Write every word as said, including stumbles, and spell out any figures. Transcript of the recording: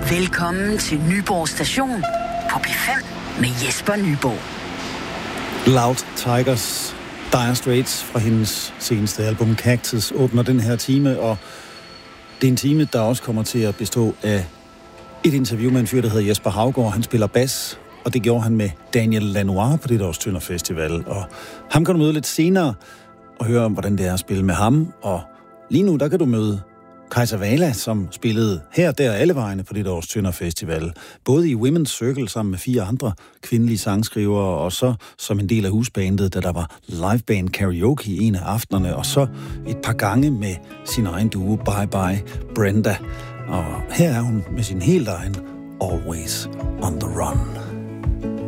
Velkommen til Nyborg Station på P fem med Jesper Nyborg. Loud Tigers, Dire Straits fra hendes seneste album Cactus åbner den her time, og det er en time, der også kommer til at bestå af et interview med en fyr, der hedder Jesper Haugaard. Han spiller bas, og det gjorde han med Daniel Lanois på det års Tønder Festival. Og ham kan du møde lidt senere og høre om, hvordan det er at spille med ham. Og lige nu, der kan du møde Kajsa Wala, som spillede her, der alle vejene på det års Tønder Festival. Både i Women's Circle sammen med fire andre kvindelige sangskrivere, og så som en del af husbandet, da der var liveband karaoke en af aftenerne, og så et par gange med sin egen duo, Bye Bye Brenda. Og her er hun med sin helt egen Always on the Run.